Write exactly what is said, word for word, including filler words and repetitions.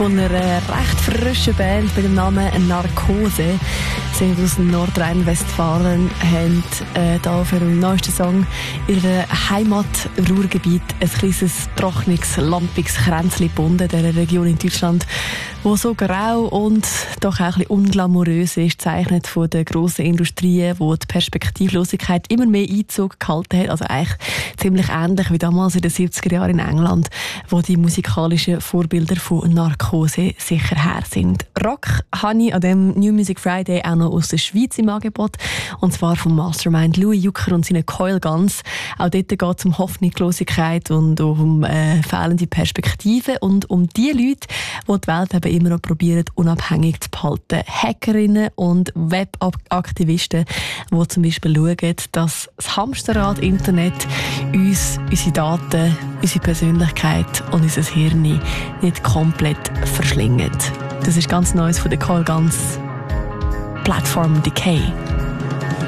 von einer recht frischen Band mit dem Namen Narkose. Sie sind aus Nordrhein-Westfalen, haben äh, da für den neuesten Song ihre Heimat Ruhrgebiet ein kleines, trockenes, lampiges Kränzchen gebunden, dieser Region in Deutschland, wo so grau und doch auch ein bisschen unglamourös ist, zeichnet von den grossen Industrien, wo die Perspektivlosigkeit immer mehr Einzug gehalten hat. Also eigentlich ziemlich ähnlich wie damals in den siebziger Jahren in England, wo die musikalischen Vorbilder von Narkose sicher her sind. Rock habe ich an dem New Music Friday auch noch aus der Schweiz im Angebot, und zwar vom Mastermind Louis Jucker und seinen Coil Guns. Auch dort geht es um Hoffnungslosigkeit und um äh, fehlende Perspektiven und um die Leute, die die Welt eben immer noch probieren, unabhängig zu behalten. Hackerinnen und Webaktivisten, die zum Beispiel schauen, dass das Hamsterrad-Internet uns, unsere Daten, unsere Persönlichkeit und unser Hirn nicht komplett verschlingen. Das ist ganz Neues von den Coil Guns. Platform Decay.